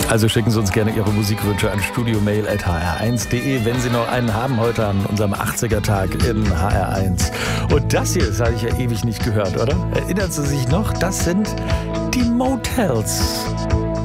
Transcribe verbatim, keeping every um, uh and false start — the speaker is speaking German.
Also schicken Sie uns gerne Ihre Musikwünsche an studiomail at h r eins punkt d e, wenn Sie noch einen haben heute an unserem achtziger-Tag in H R eins. Und das hier, das habe ich ja ewig nicht gehört, oder? Erinnern Sie sich noch? Das sind die Motels.